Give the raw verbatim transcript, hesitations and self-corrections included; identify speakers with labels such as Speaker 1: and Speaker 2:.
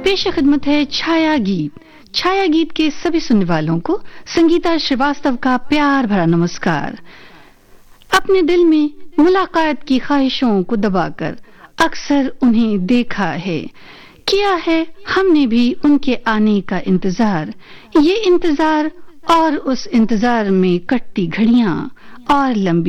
Speaker 1: पेश खिदमत है छाया गीत। छाया गीत के सभी सुनने वालों को संगीता श्रीवास्तव का प्यार भरा नमस्कार। अपने दिल में मुलाकात की ख्वाहिशों को दबाकर अक्सर उन्हें देखा है, किया है हमने भी उनके आने का इंतजार। ये इंतजार और उस इंतजार में कटती घड़ियां और लंबी